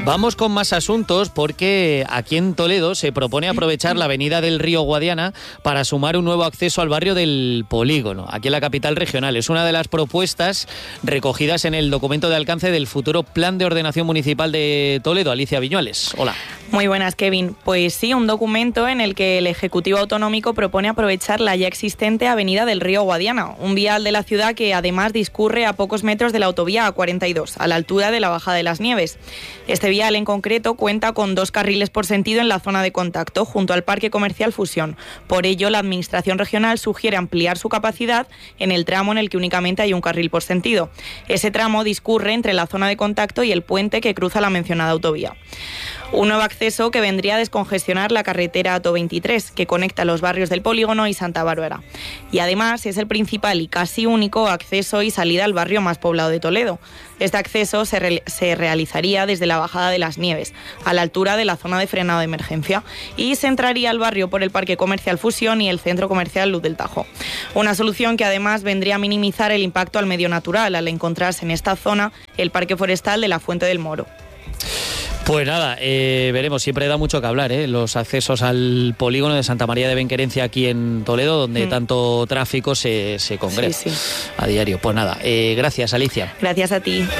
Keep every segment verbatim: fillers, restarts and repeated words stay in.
Vamos con más asuntos porque aquí en Toledo se propone aprovechar la avenida del Río Guadiana para sumar un nuevo acceso al barrio del Polígono, aquí en la capital regional. Es una de las propuestas recogidas en el documento de alcance del futuro Plan de Ordenación Municipal de Toledo. Alicia Viñuales, hola. Muy buenas, Kevin. Pues sí, un documento en el que el Ejecutivo Autonómico propone aprovechar la ya existente avenida del Río Guadiana, un vial de la ciudad que además discurre a pocos metros de la autovía A cuarenta y dos, a la altura de la Bajada de las Nieves. Este vial en concreto cuenta con dos carriles por sentido en la zona de contacto, junto al Parque Comercial Fusión. Por ello, la Administración Regional sugiere ampliar su capacidad en el tramo en el que únicamente hay un carril por sentido. Ese tramo discurre entre la zona de contacto y el puente que cruza la mencionada autovía. Un nuevo acceso que vendría a descongestionar la carretera A T O veintitrés, que conecta los barrios del Polígono y Santa Bárbara. Y además es el principal y casi único acceso y salida al barrio más poblado de Toledo. Este acceso se, re- se realizaría desde la Bajada de las Nieves, a la altura de la zona de frenado de emergencia, y se entraría al barrio por el Parque Comercial Fusión y el Centro Comercial Luz del Tajo. Una solución que además vendría a minimizar el impacto al medio natural, al encontrarse en esta zona el Parque Forestal de la Fuente del Moro. Pues nada, eh, veremos, siempre da mucho que hablar, ¿eh? Los accesos al polígono de Santa María de Benquerencia aquí en Toledo, donde mm. tanto tráfico se, se congrega sí, sí. a diario. Pues nada, eh, gracias, Alicia. Gracias a ti.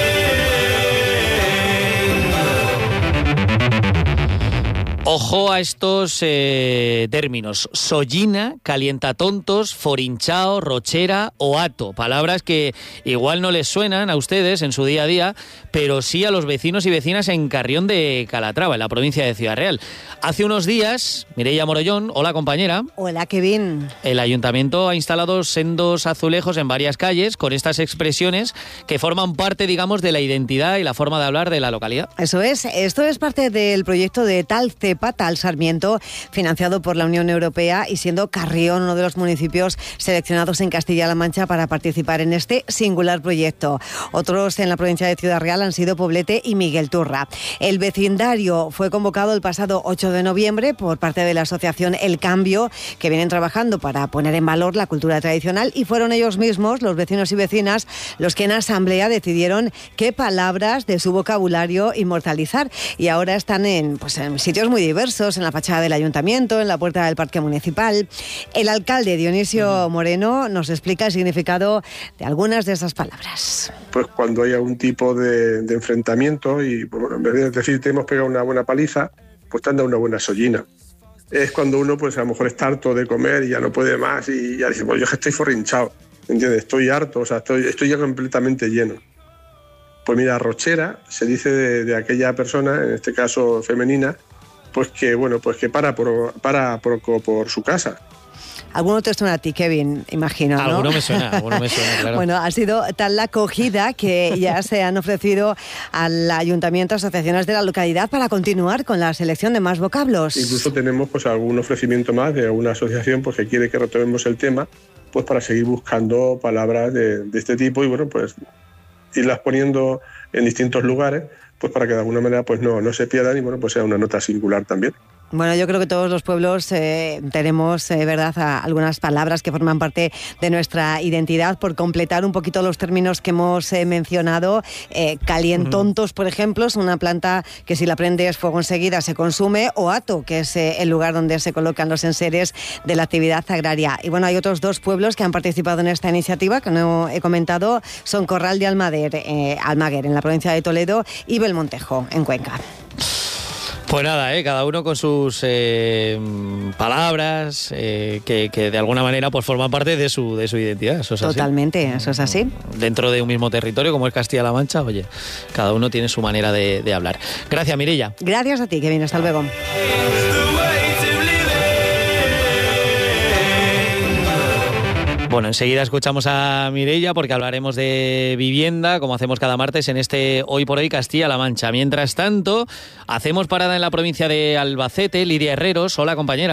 Ojo a estos eh, términos: sollina, calientatontos, forinchao, rochera o ato. Palabras que igual no les suenan a ustedes en su día a día, pero sí a los vecinos y vecinas en Carrión de Calatrava, en la provincia de Ciudad Real. Hace unos días, Mireia Morollón, hola compañera. Hola, Kevin. El ayuntamiento ha instalado sendos azulejos en varias calles con estas expresiones que forman parte, digamos, de la identidad y la forma de hablar de la localidad. Eso es, esto es parte del proyecto de Tal Cepa, Tal Sarmiento, financiado por la Unión Europea y siendo Carrión uno de los municipios seleccionados en Castilla-La Mancha para participar en este singular proyecto. Otros en la provincia de Ciudad Real han sido Poblete y Miguel Turra. El vecindario fue convocado el pasado ocho de noviembre por parte de la asociación El Cambio, que vienen trabajando para poner en valor la cultura tradicional, y fueron ellos mismos, los vecinos y vecinas, los que en asamblea decidieron qué palabras de su vocabulario inmortalizar, y ahora están en, pues, en sitios muy diversos, en la fachada del ayuntamiento, en la puerta del parque municipal. El alcalde Dionisio Moreno nos explica el significado de algunas de esas palabras. Pues cuando hay algún tipo de, de enfrentamiento y, bueno, en vez de decir te hemos pegado una buena paliza, pues te han dado una buena sollina. Es cuando uno, pues a lo mejor está harto de comer y ya no puede más y ya dice, pues yo es que estoy forrinchado, ¿entiendes? Estoy harto, o sea, estoy, estoy ya completamente lleno. Pues mira, rochera se dice de, de aquella persona, en este caso femenina, pues que, bueno, pues que para por, para por, por su casa. Alguno te suena a ti, Kevin, imagino, ¿no? Alguno me suena, alguno me suena, claro. Bueno, ha sido tal la acogida que ya se han ofrecido al ayuntamiento, asociaciones de la localidad, para continuar con la selección de más vocablos. Incluso tenemos pues algún ofrecimiento más de alguna asociación pues que quiere que retomemos el tema, pues para seguir buscando palabras de, de este tipo y, bueno, pues irlas poniendo en distintos lugares, pues para que de alguna manera pues no, no se pierdan y, bueno, pues sea una nota singular también. Bueno, yo creo que todos los pueblos eh, tenemos, eh, ¿verdad?, a algunas palabras que forman parte de nuestra identidad. Por completar un poquito los términos que hemos eh, mencionado, eh, calientontos, uh-huh. por ejemplo, es una planta que si la prendes fuego enseguida se consume, o ato, que es eh, el lugar donde se colocan los enseres de la actividad agraria. Y bueno, hay otros dos pueblos que han participado en esta iniciativa, que no he comentado, son Corral de Almader, eh, Almaguer, en la provincia de Toledo, y Belmontejo, en Cuenca. Pues nada, ¿eh? Cada uno con sus eh, palabras eh, que, que de alguna manera pues forman parte de su, de su identidad. Eso es Totalmente, así. Eso es así. Dentro de un mismo territorio como es Castilla-La Mancha, oye, cada uno tiene su manera de, de hablar. Gracias, Mireia. Gracias a ti, Kevin. Hasta luego. Bueno, enseguida escuchamos a Mireia porque hablaremos de vivienda, como hacemos cada martes en este Hoy por Hoy Castilla-La Mancha. Mientras tanto, hacemos parada en la provincia de Albacete. Lidia Herreros, hola compañera.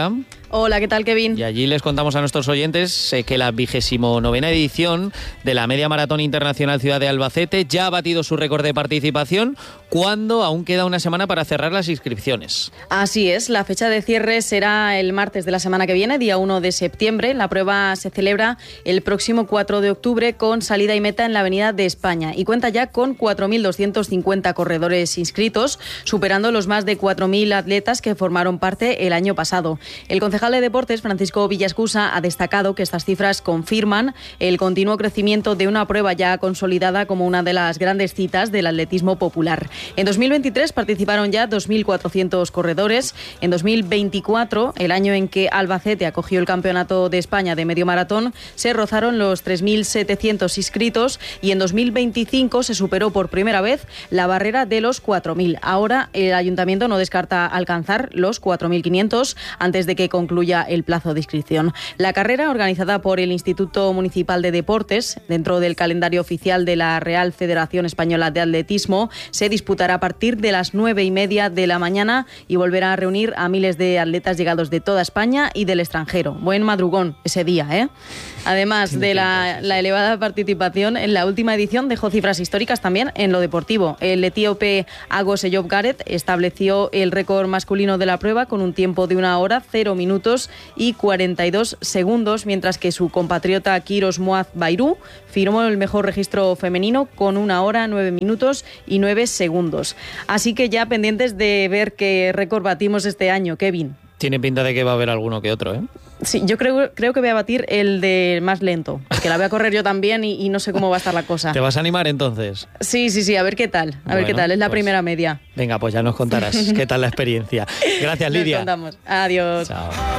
Hola, ¿qué tal, Kevin? Y allí les contamos a nuestros oyentes eh, que la vigésimo novena edición de la Media Maratón Internacional Ciudad de Albacete ya ha batido su récord de participación, cuando aún queda una semana para cerrar las inscripciones. Así es, la fecha de cierre será el martes de la semana que viene, día uno de septiembre. La prueba se celebra el próximo cuatro de octubre con salida y meta en la Avenida de España y cuenta ya con cuatro mil doscientos cincuenta corredores inscritos, superando los más de cuatro mil atletas que formaron parte el año pasado. El concejal de Deportes, Francisco Villascusa, ha destacado que estas cifras confirman el continuo crecimiento de una prueba ya consolidada como una de las grandes citas del atletismo popular. En dos mil veintitrés participaron ya dos mil cuatrocientos corredores. En dos mil veinticuatro, el año en que Albacete acogió el Campeonato de España de medio maratón, se rozaron los tres mil setecientos inscritos y en dos mil veinticinco se superó por primera vez la barrera de los cuatro mil. Ahora el Ayuntamiento no descarta alcanzar los cuatro mil quinientos antes de que concluya el plazo de inscripción. La carrera, organizada por el Instituto Municipal de Deportes, dentro del calendario oficial de la Real Federación Española de Atletismo, se disputará a partir de las nueve y media de la mañana y volverá a reunir a miles de atletas llegados de toda España y del extranjero. Buen madrugón ese día, ¿eh? Además de la, la elevada participación, en la última edición dejó cifras históricas también en lo deportivo. El etíope Agos Eyob Gareth estableció el récord masculino de la prueba con un tiempo de una hora, cero minutos y cuarenta y dos segundos, mientras que su compatriota Kiros Moaz Bayrou firmó el mejor registro femenino con una hora, nueve minutos y nueve segundos. Así que ya pendientes de ver qué récord batimos este año, Kevin. Tiene pinta de que va a haber alguno que otro, ¿eh? Sí, yo creo, creo que voy a batir el de más lento, porque la voy a correr yo también y, y no sé cómo va a estar la cosa. ¿Te vas a animar entonces? Sí, sí, sí, a ver qué tal, a bueno, ver qué tal, es la pues, primera media. Venga, pues ya nos contarás qué tal la experiencia. Gracias, Lidia. Nos contamos. Adiós. Chao.